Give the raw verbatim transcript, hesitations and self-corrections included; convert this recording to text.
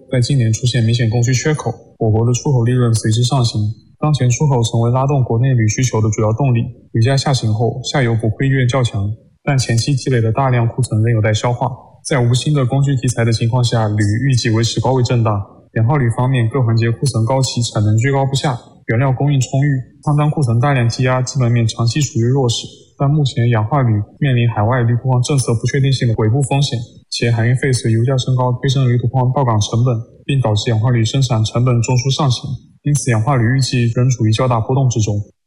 在今年出现明显供需缺口，我国的出口利润随之上行。当前出口成为拉动国内铝需求的主要动力，铝价下行后，下游补亏意愿较强，但前期积累的大量库存仍有待消化。在无新的供需题材的情况下，铝预计维持高位震荡。氧化铝方面，各环节库存高企，产能居高不下，原料供应充裕，仓单库存大量积压，基本面长期处于弱势。但目前氧化铝面临海外铝土矿政策不确定性的尾部风险，且海运费随油价升高推升铝土矿到港成本，并导致氧化铝生产成本中枢上行，因此氧化铝预计仍处于较大波动之中。